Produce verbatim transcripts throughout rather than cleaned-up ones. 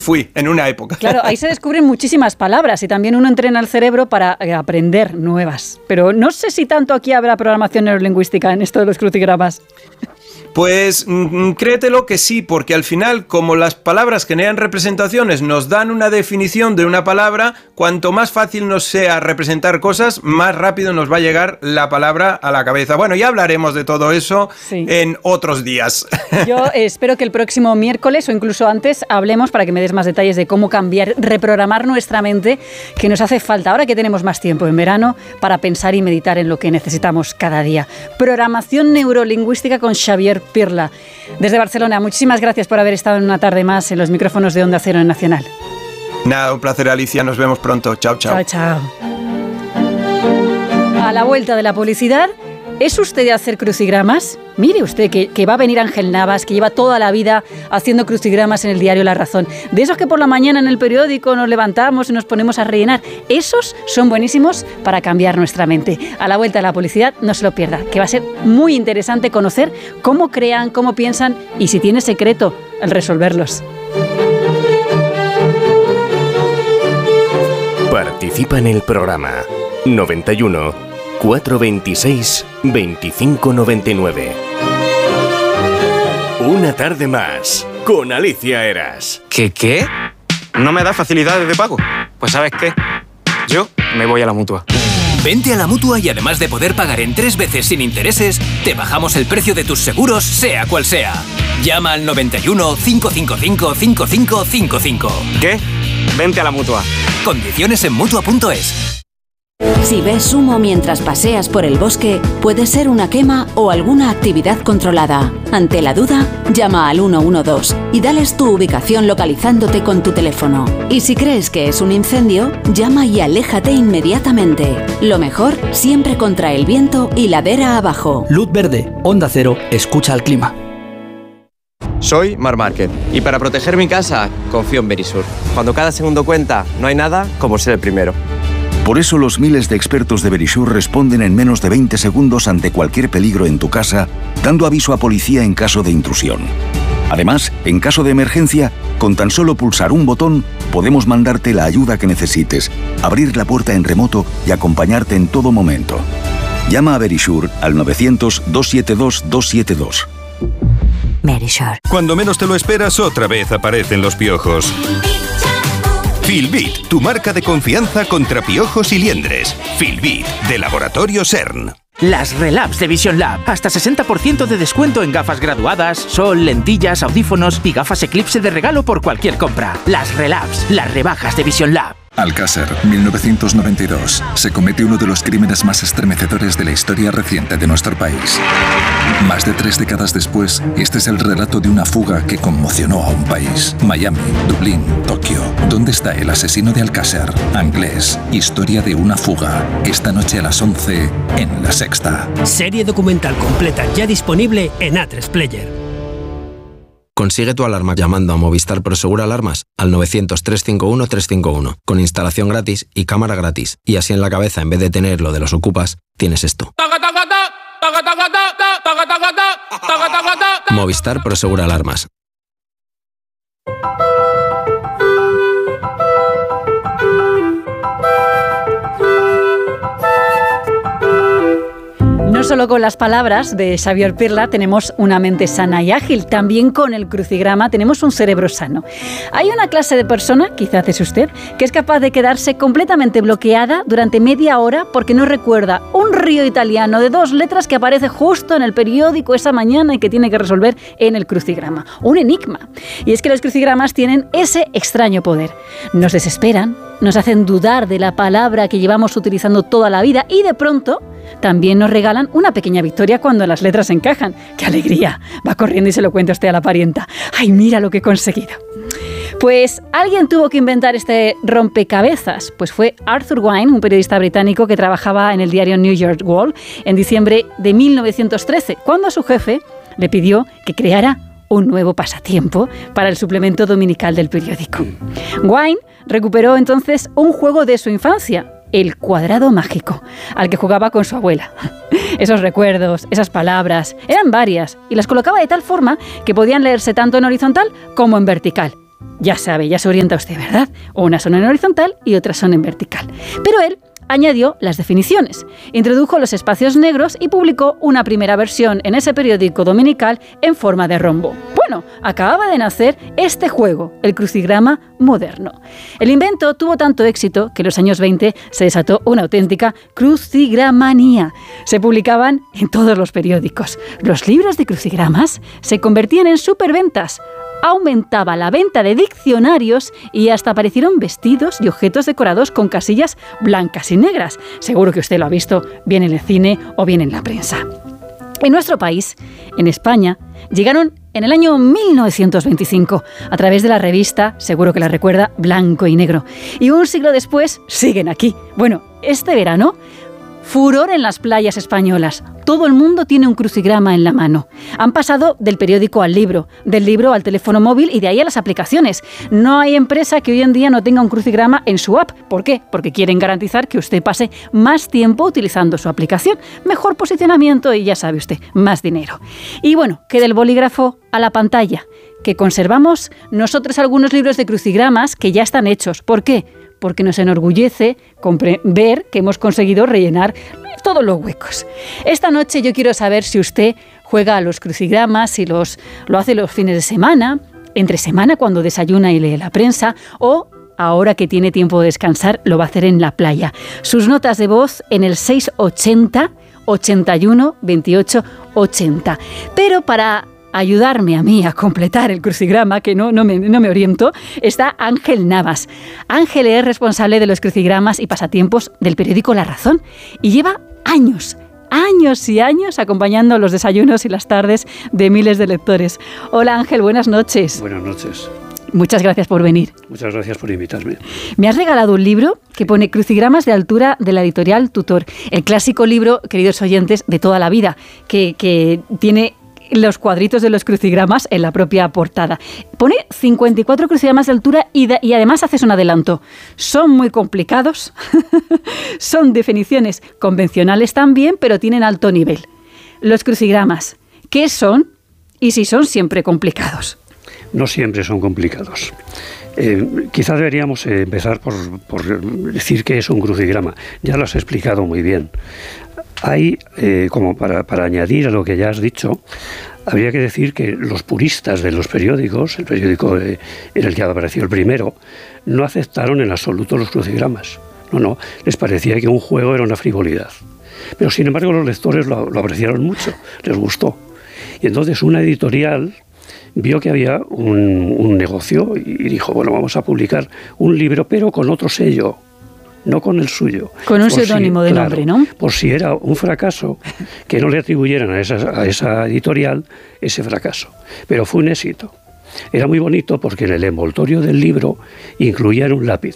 Fui en una época. Claro, ahí se descubren muchísimas palabras y también uno entrena el cerebro para aprender nuevas. Pero no sé si tanto aquí habrá programación neurolingüística en esto de los crucigramas. Pues mm, créetelo que sí, porque al final, como las palabras generan representaciones, nos dan una definición de una palabra, cuanto más fácil nos sea representar cosas, más rápido nos va a llegar la palabra a la cabeza. Bueno, ya hablaremos de todo eso sí. en otros días. Yo espero que el próximo miércoles o incluso antes hablemos para que me des más detalles de cómo cambiar, reprogramar nuestra mente, que nos hace falta ahora que tenemos más tiempo en verano para pensar y meditar en lo que necesitamos cada día. Programación neurolingüística con Xavier Pirla. Desde Barcelona, muchísimas gracias por haber estado en una tarde más en los micrófonos de Onda Cero en Nacional. Nada, un placer, Alicia. Nos vemos pronto. Chao, chao. Chao, chao. A la vuelta de la publicidad, ¿es usted de hacer crucigramas? Mire usted que, que va a venir Ángel Navas, que lleva toda la vida haciendo crucigramas en el diario La Razón. De esos que por la mañana en el periódico nos levantamos y nos ponemos a rellenar. Esos son buenísimos para cambiar nuestra mente. A la vuelta de la publicidad, no se lo pierda, que va a ser muy interesante conocer cómo crean, cómo piensan y si tiene secreto el resolverlos. Participa en el programa noventa y uno, cuatrocientos veintiséis, veinticinco noventa y nueve. Una tarde más con Alicia Eras. ¿Qué qué? ¿No me da facilidades de pago? Pues ¿sabes qué? Yo me voy a la Mutua. Vente a la Mutua y además de poder pagar en tres veces sin intereses, te bajamos el precio de tus seguros, sea cual sea. Llama al noventa y uno, cinco cinco cinco, cinco cinco cinco cinco. ¿Qué? Vente a la Mutua. Condiciones en Mutua punto es. Si ves humo mientras paseas por el bosque, puede ser una quema o alguna actividad controlada. Ante la duda, llama al uno uno dos y dales tu ubicación localizándote con tu teléfono. Y si crees que es un incendio, llama y aléjate inmediatamente. Lo mejor, siempre contra el viento y ladera abajo. Luz verde, Onda Cero, escucha al clima. Soy Marc Márquez y para proteger mi casa, confío en Verisur. Cuando cada segundo cuenta, no hay nada como ser el primero. Por eso los miles de expertos de Verisur responden en menos de veinte segundos ante cualquier peligro en tu casa, dando aviso a policía en caso de intrusión. Además, en caso de emergencia, con tan solo pulsar un botón, podemos mandarte la ayuda que necesites, abrir la puerta en remoto y acompañarte en todo momento. Llama a Verisur al novecientos, doscientos setenta y dos, doscientos setenta y dos. Verisur. Cuando menos te lo esperas, otra vez aparecen los piojos. Filbit, tu marca de confianza contra piojos y liendres. Filbit, de Laboratorio CERN. Las Relabs de Vision Lab. Hasta sesenta por ciento de descuento en gafas graduadas, sol, lentillas, audífonos y gafas Eclipse de regalo por cualquier compra. Las Relabs, las rebajas de Vision Lab. Alcácer, mil novecientos noventa y dos. Se comete uno de los crímenes más estremecedores de la historia reciente de nuestro país. Más de tres décadas después, este es el relato de una fuga que conmocionó a un país. Miami, Dublín, Tokio. ¿Dónde está el asesino de Alcácer? Anglés, historia de una fuga. Esta noche a las once en La Sexta. Serie documental completa ya disponible en A tres Player. Consigue tu alarma llamando a Movistar Prosegur Alarmas al novecientos, trescientos cincuenta y uno, trescientos cincuenta y uno, con instalación gratis y cámara gratis. Y así en la cabeza, en vez de tener lo de los ocupas, tienes esto. Movistar Prosegur Alarmas. No solo con las palabras de Xavier Pirla tenemos una mente sana y ágil, también con el crucigrama tenemos un cerebro sano. Hay una clase de persona, quizás es usted, que es capaz de quedarse completamente bloqueada durante media hora porque no recuerda un río italiano de dos letras que aparece justo en el periódico esa mañana y que tiene que resolver en el crucigrama. Un enigma. Y es que los crucigramas tienen ese extraño poder. Nos desesperan, nos hacen dudar de la palabra que llevamos utilizando toda la vida y de pronto también nos regalan una pequeña victoria cuando las letras encajan. ¡Qué alegría! Va corriendo y se lo cuenta usted a la parienta. ¡Ay, mira lo que he conseguido! Pues alguien tuvo que inventar este rompecabezas. Pues fue Arthur Wine, un periodista británico que trabajaba en el diario New York World en diciembre de mil novecientos trece, cuando a su jefe le pidió que creara un nuevo pasatiempo para el suplemento dominical del periódico. Wine recuperó entonces un juego de su infancia, el cuadrado mágico, al que jugaba con su abuela. Esos recuerdos, esas palabras, eran varias y las colocaba de tal forma que podían leerse tanto en horizontal como en vertical. ya sabe, ya se orienta usted, ¿verdad? Unas son en horizontal y otras son en vertical. Pero él añadió las definiciones, introdujo los espacios negros y publicó una primera versión en ese periódico dominical en forma de rombo. Bueno, acababa de nacer este juego, el crucigrama moderno. El invento tuvo tanto éxito que en los años veinte se desató una auténtica crucigramanía. Se publicaban en todos los periódicos. Los libros de crucigramas se convertían en superventas. Aumentaba la venta de diccionarios y hasta aparecieron vestidos y objetos decorados con casillas blancas y negras. Seguro que usted lo ha visto bien en el cine o bien en la prensa. En nuestro país, en España, llegaron en el año mil novecientos veinticinco a través de la revista, seguro que la recuerda, Blanco y Negro. Y un siglo después siguen aquí. Bueno, este verano, furor en las playas españolas. Todo el mundo tiene un crucigrama en la mano. Han pasado del periódico al libro, del libro al teléfono móvil y de ahí a las aplicaciones. No hay empresa que hoy en día no tenga un crucigrama en su app. ¿Por qué? Porque quieren garantizar que usted pase más tiempo utilizando su aplicación. Mejor posicionamiento y ya sabe usted, más dinero. Y bueno, que del bolígrafo a la pantalla, que conservamos nosotros algunos libros de crucigramas que ya están hechos. ¿Por qué? Porque nos enorgullece ver que hemos conseguido rellenar todos los huecos. Esta noche yo quiero saber si usted juega a los crucigramas, si los, lo hace los fines de semana, entre semana cuando desayuna y lee la prensa, o ahora que tiene tiempo de descansar lo va a hacer en la playa. Sus notas de voz en el seis ochenta, ochenta y uno, veintiocho, ochenta. Pero para ayudarme a mí a completar el crucigrama, que no, no, me, no me oriento, está Ángel Navas. Ángel es responsable de los crucigramas y pasatiempos del periódico La Razón y lleva años, años y años acompañando los desayunos y las tardes de miles de lectores. Hola Ángel, buenas noches. Buenas noches. Muchas gracias por venir. Muchas gracias por invitarme. Me has regalado un libro que pone Crucigramas de altura de la editorial Tutor, el clásico libro, queridos oyentes, de toda la vida, que, que tiene los cuadritos de los crucigramas en la propia portada. Pone cincuenta y cuatro crucigramas de altura y, de, y además haces un adelanto. Son muy complicados, son definiciones convencionales también, pero tienen alto nivel. Los crucigramas, ¿qué son y si son siempre complicados? No siempre son complicados. Eh, quizá deberíamos eh, empezar por, por decir qué es un crucigrama. Ya lo has explicado muy bien. Hay, eh, como para, para añadir a lo que ya has dicho, habría que decir que los puristas de los periódicos, el periódico eh, en el que apareció el primero, no aceptaron en absoluto los crucigramas. No, no, les parecía que un juego era una frivolidad. Pero sin embargo los lectores lo, lo apreciaron mucho, les gustó. Y entonces una editorial vio que había un, un negocio y dijo, bueno, vamos a publicar un libro pero con otro sello, no con el suyo. Con un seudónimo si, de claro, nombre, ¿no? Por si era un fracaso, que no le atribuyeran a esa, a esa editorial ese fracaso. Pero fue un éxito. Era muy bonito porque en el envoltorio del libro incluían un lápiz.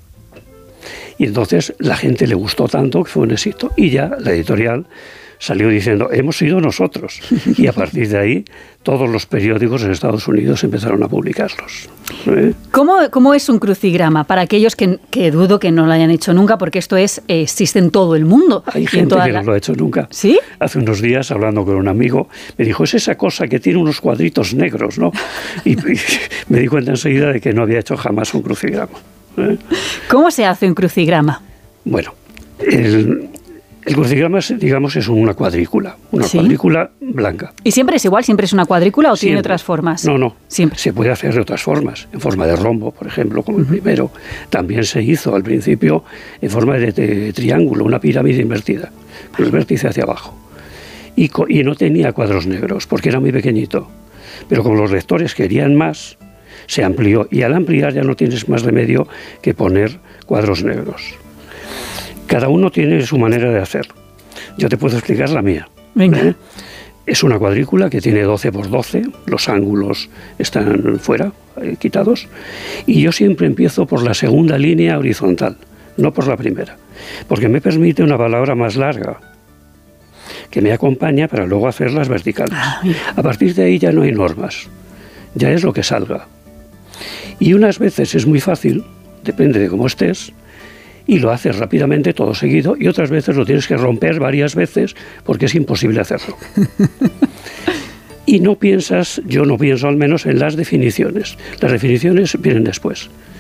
Y entonces la gente le gustó tanto que fue un éxito. Y ya la editorial salió diciendo, hemos sido nosotros. Y a partir de ahí, todos los periódicos en Estados Unidos empezaron a publicarlos. ¿Eh? ¿Cómo, ¿Cómo es un crucigrama? Para aquellos que, que dudo que no lo hayan hecho nunca, porque esto es eh, existe en todo el mundo. Hay gente que la... no lo ha hecho nunca. ¿Sí? Hace unos días, hablando con un amigo, me dijo, es esa cosa que tiene unos cuadritos negros, ¿no? Y, y me di cuenta enseguida de que no había hecho jamás un crucigrama. ¿Eh? ¿Cómo se hace un crucigrama? Bueno, el... El crucigrama, digamos, es una cuadrícula, una ¿Sí? cuadrícula blanca. ¿Y siempre es igual? ¿Siempre es una cuadrícula o siempre. Tiene otras formas? No, no. Siempre. Se puede hacer de otras formas, en forma de rombo, por ejemplo, como uh-huh. el primero. También se hizo al principio en forma de, de triángulo, una pirámide invertida, con el vértice hacia abajo. Y, y no tenía cuadros negros, porque era muy pequeñito. Pero como los lectores querían más, se amplió. Y al ampliar ya no tienes más remedio que poner cuadros negros. Cada uno tiene su manera de hacer. Yo te puedo explicar la mía. Venga. ¿Eh? Es una cuadrícula que tiene doce por doce, los ángulos están fuera, eh, quitados, y yo siempre empiezo por la segunda línea horizontal, no por la primera, porque me permite una palabra más larga, que me acompaña para luego hacer las verticales. A partir de ahí ya no hay normas, ya es lo que salga. Y unas veces es muy fácil, depende de cómo estés, y lo haces rápidamente todo seguido, y otras veces lo tienes que romper varias veces porque es imposible hacerlo. y no piensas, yo no pienso al menos en las definiciones. Las definiciones vienen después.